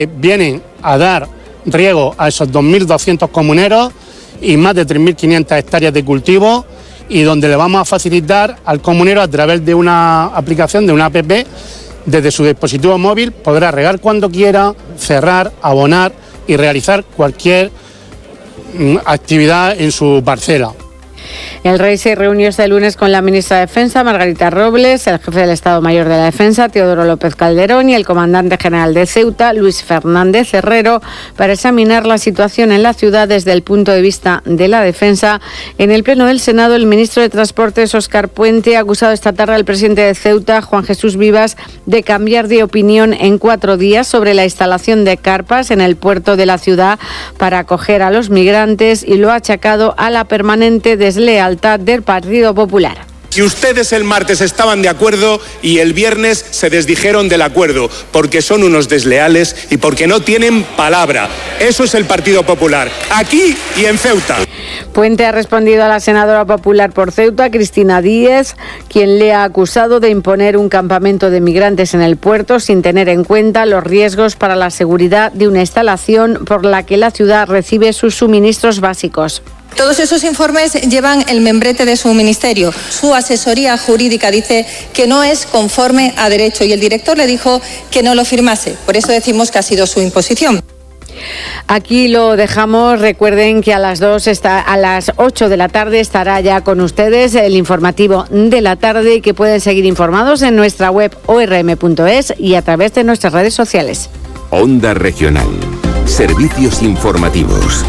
Vienen a dar riego a esos 2.200 comuneros y más de 3.500 hectáreas de cultivo, y donde le vamos a facilitar al comunero, a través de una aplicación, de una app, desde su dispositivo móvil, podrá regar cuando quiera, cerrar, abonar y realizar cualquier actividad en su parcela. El Rey se reunió este lunes con la ministra de Defensa, Margarita Robles, el jefe del Estado Mayor de la Defensa, Teodoro López Calderón, y el comandante general de Ceuta, Luis Fernández Herrero, para examinar la situación en la ciudad desde el punto de vista de la defensa. En el Pleno del Senado, el ministro de Transportes, Óscar Puente, ha acusado esta tarde al presidente de Ceuta, Juan Jesús Vivas, de cambiar de opinión en 4 días sobre la instalación de carpas en el puerto de la ciudad para acoger a los migrantes, y lo ha achacado a la permanente deslealtad del Partido Popular. Que ustedes el martes estaban de acuerdo y el viernes se desdijeron del acuerdo, porque son unos desleales y porque no tienen palabra. Eso es el Partido Popular, aquí y en Ceuta. Puente ha respondido a la senadora popular por Ceuta, Cristina Díez, quien le ha acusado de imponer un campamento de migrantes en el puerto sin tener en cuenta los riesgos para la seguridad de una instalación por la que la ciudad recibe sus suministros básicos. Todos esos informes llevan el membrete de su ministerio. Su asesoría jurídica dice que no es conforme a derecho y el director le dijo que no lo firmase. Por eso decimos que ha sido su imposición. Aquí lo dejamos. Recuerden que a las 8 de la tarde estará ya con ustedes el informativo de la tarde, y que pueden seguir informados en nuestra web orm.es y a través de nuestras redes sociales. Onda Regional. Servicios informativos.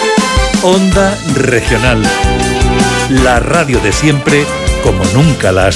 Onda Regional. La radio de siempre, como nunca la has